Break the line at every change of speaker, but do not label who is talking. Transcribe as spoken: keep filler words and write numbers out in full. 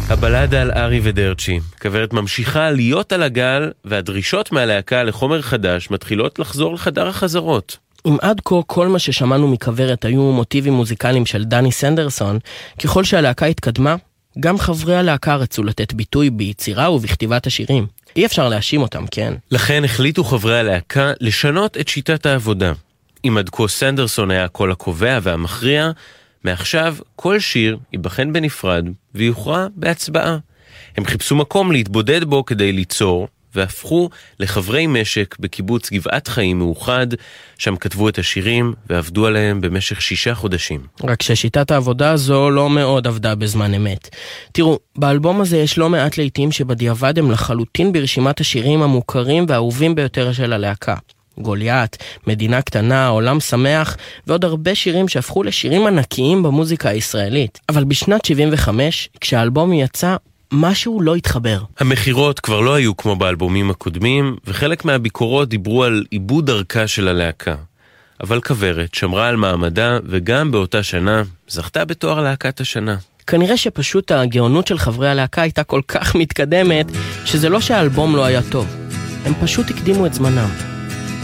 הבלדה על ארי ודרצ'י. כוורת ממשיכה להיות על הגל, והדרישות מהלהקה לחומר חדש מתחילות לחזור לחדר החזרות.
אם עד כה כל מה ששמענו מכוורת היו מוטיבים מוזיקליים של דני סנדרסון, ככל שהלהקה התקדמה, גם חברי הלהקה רצו לתת ביטוי ביצירה ובכתיבת השירים. אי אפשר להאשים אותם, כן?
לכן החליטו חברי הלהקה לשנות את שיטת העבודה. אם עד כה סנדרסון היה הקול הקובע והמכריע, מעכשיו כל שיר ייבחן בנפרד ויוכרע בהצבעה. הם חיפשו מקום להתבודד בו כדי ליצור, והפכו לחברי משק בקיבוץ גבעת חיים מאוחד, שם כתבו את השירים ועבדו עליהם במשך שישה חודשים.
רק ששיטת העבודה הזו לא מאוד עבדה בזמן אמת. תראו, באלבום הזה יש לא מעט לעיתים שבדיעבד הם לחלוטין ברשימת השירים המוכרים והאהובים ביותר של הלהקה. גוליית, מדינה קטנה, עולם שמח, ועוד הרבה שירים שהפכו לשירים ענקיים במוזיקה הישראלית. אבל בשנת שבעים וחמש, כשהאלבום יצא, משהו לא התחבר.
המחירות כבר לא היו כמו באלבומים הקודמים, וחלק מהביקורות דיברו על איבוד דרכה של הלהקה. אבל כוורת שמרה על מעמדה, וגם באותה שנה זכתה בתואר להקת השנה.
כנראה שפשוט הגאונות של חברי הלהקה הייתה כל כך מתקדמת, שזה לא שהאלבום לא היה טוב. הם פשוט הקדימו את זמנם.